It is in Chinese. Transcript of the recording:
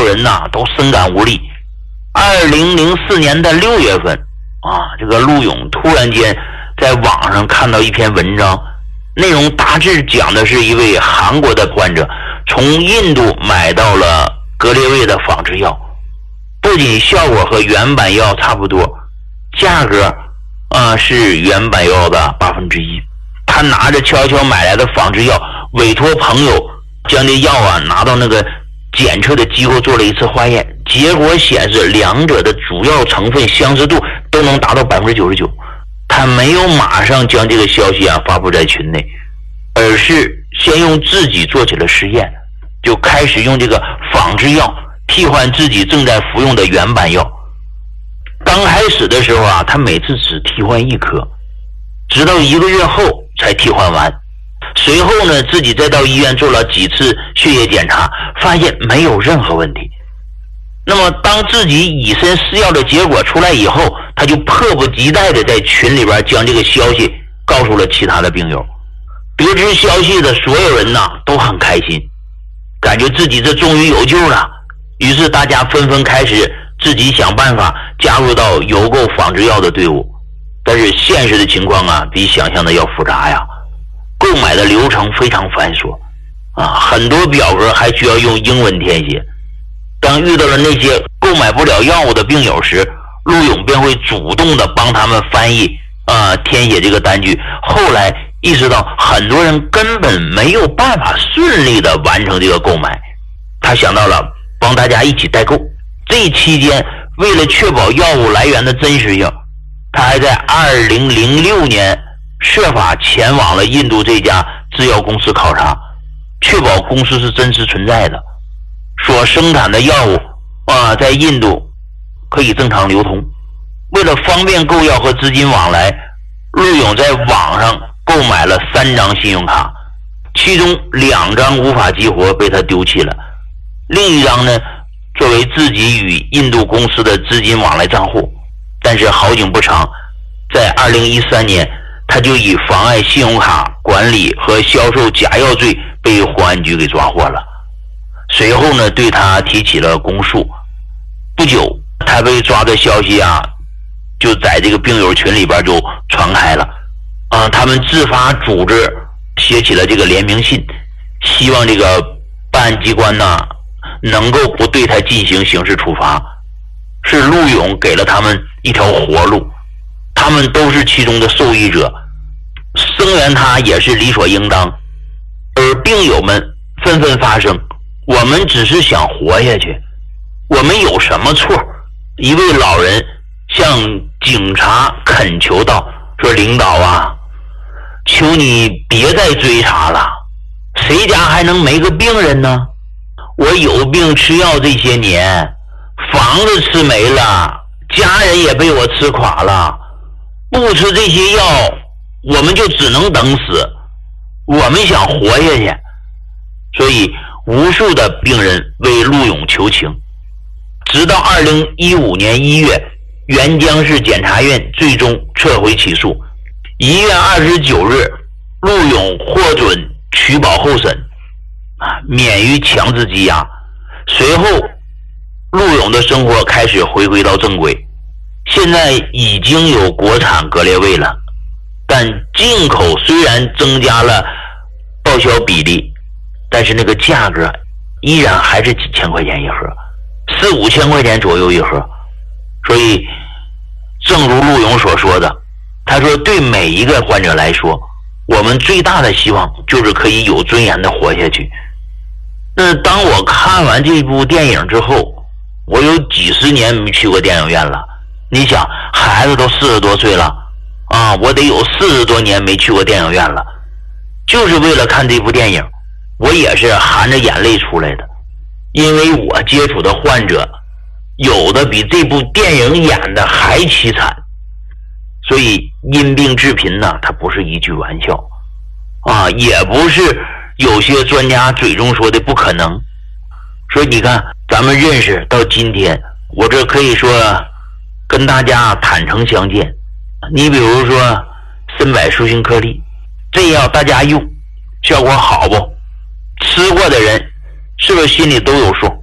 人呐都深感无力。2004年的6月份这个陆勇突然间在网上看到一篇文章，内容大致讲的是一位韩国的患者从印度买到了格列卫的仿制药，不仅效果和原版药差不多，价格是原版药的1/8。他拿着悄悄买来的仿制药，委托朋友将这药拿到那个检测的机构做了一次化验，结果显示两者的主要成分相似度都能达到99%。他没有马上将这个消息发布在群内，而是先用自己做起了实验，就开始用这个仿制药替换自己正在服用的原版药。刚开始的时候他每次只替换1颗，直到1个月后才替换完。随后呢，自己再到医院做了几次血液检查，发现没有任何问题。那么当自己以身试药的结果出来以后，他就迫不及待的在群里边将这个消息告诉了其他的病友。得知消息的所有人都很开心，感觉自己这终于有救了。于是大家纷纷开始自己想办法加入到邮购仿制药的队伍。但是现实的情况比想象的要复杂呀，购买的流程非常繁琐很多表格还需要用英文填写。当遇到了那些购买不了药物的病友时，陆勇便会主动的帮他们翻译填写这个单据。后来意识到很多人根本没有办法顺利的完成这个购买，他想到了帮大家一起代购。这期间为了确保药物来源的真实性，他还在2006年设法前往了印度这家制药公司考察，确保公司是真实存在的，所生产的药物在印度可以正常流通。为了方便购药和资金往来，陆勇在网上购买了3张信用卡，其中2张无法激活被他丢弃了，另一张呢作为自己与印度公司的资金往来账户。但是好景不长，在2013年他就以妨碍信用卡管理和销售假药罪被公安局给抓获了。随后呢，对他提起了公诉。不久他被抓的消息就在这个病友群里边就传开了他们自发组织写起了这个联名信，希望这个办案机关能够不对他进行刑事处罚。是陆勇给了他们一条活路，他们都是其中的受益者，声援他也是理所应当。而病友们纷纷发声，我们只是想活下去，我们有什么错？一位老人向警察恳求道，说领导求你别再追查了，谁家还能没个病人呢？我有病吃药这些年，房子吃没了，家人也被我吃垮了，不吃这些药我们就只能等死，我们想活下去。所以无数的病人为陆勇求情，直到2015年1月，沅江市检察院最终撤回起诉。1月29日，陆勇获准取保候审免于强制羁押。随后陆勇的生活开始回归到正轨，现在已经有国产格列卫了，但进口虽然增加了报销比例，但是那个价格依然还是几千块钱一盒，4、5千块钱左右一盒。所以正如陆勇所说的，他说对每一个患者来说，我们最大的希望就是可以有尊严的活下去。那当我看完这部电影之后，我有几十年没去过电影院了。你想，孩子都40多岁了我得有40多年没去过电影院了，就是为了看这部电影。我也是含着眼泪出来的，因为我接触的患者有的比这部电影演的还凄惨。所以因病致贫它不是一句玩笑也不是有些专家嘴中说的不可能。所以你看，咱们认识到今天，我这可以说跟大家坦诚相见。你比如说参柏舒心颗粒，这药大家用效果好不？吃过的人是不是心里都有数？